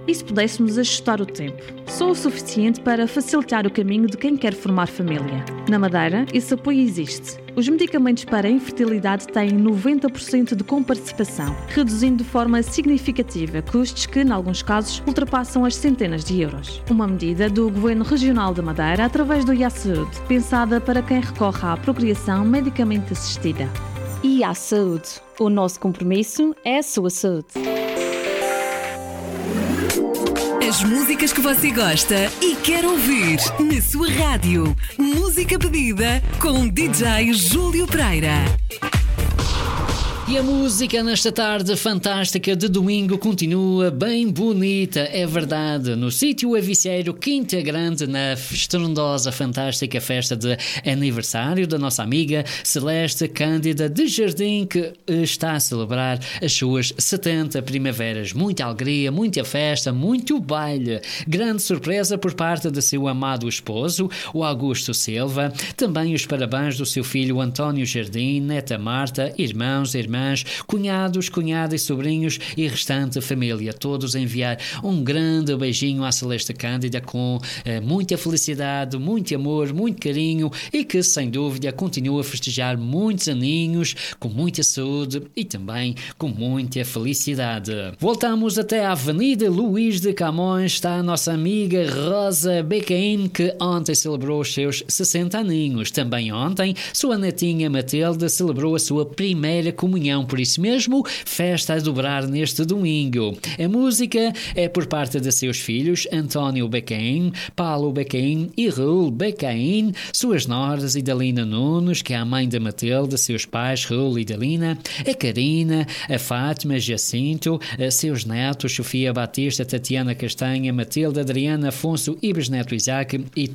E se pudéssemos ajustar o tempo? Só o suficiente para facilitar o caminho de quem quer formar família. Na Madeira, esse apoio existe. Os medicamentos para a infertilidade têm 90% de comparticipação, reduzindo de forma significativa custos que, em alguns casos, ultrapassam as centenas de euros. Uma medida do Governo Regional da Madeira através do IA-Saúde, pensada para quem recorre à procriação medicamente assistida. IA-Saúde. O nosso compromisso é a sua saúde. As músicas que você gosta e quer ouvir na sua rádio. Música pedida com DJ Júlio Pereira. E a música nesta tarde fantástica de domingo continua bem bonita, é verdade. No sítio Avicieiro, Quinta Grande, na estrondosa, fantástica festa de aniversário da nossa amiga Celeste Cândida de Jardim, que está a celebrar as suas 70 primaveras. Muita alegria, muita festa, muito baile. Grande surpresa por parte de seu amado esposo, o Augusto Silva. Também os parabéns do seu filho António Jardim, neta Marta, irmãos, cunhados, cunhadas, sobrinhos e restante família, todos enviar um grande beijinho à Celeste Cândida com muita felicidade, muito amor, muito carinho e que sem dúvida continua a festejar muitos aninhos com muita saúde e também com muita felicidade. Voltamos até à Avenida Luís de Camões, está a nossa amiga Rosa Becaim, que ontem celebrou os seus 60 aninhos. Também ontem, sua netinha Matilde celebrou a sua primeira comunhão. Por isso mesmo, festa a dobrar neste domingo. A música é por parte de seus filhos António Becaim, Paulo Becaim e Raul Becaim, suas noras Idalina Nunes, que é a mãe da Matilde, seus pais Raul e Idalina, a Karina, a Fátima, Jacinto, seus netos Sofia Batista, Tatiana Castanha, Matilde, Adriana, Afonso e bisneto Isaac e